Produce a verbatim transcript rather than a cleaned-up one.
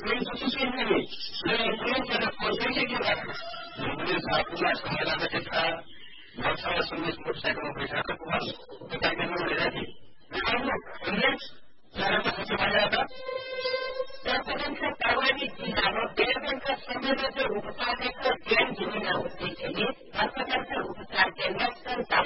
किसी के लिए मैं एम्बुलेंस अगर फोन करके की बात है एम्बुलेंस आपको लाश को मिलाना चाहिए था बहुत सारा सुनिए मोटरसाइकिल में बैठा था कुमार तो क्या करने में ले जाती एम्बुलेंस सारा का कुछ आ जाता प्रसन्न से परवानी जिल्लामा डेढ़ घण्टा समयमा चाहिँ उपचारको ट्रेन झुमिन हुँदै थियो अस्पतालका उपचार केन्द्र सन्ताउन्न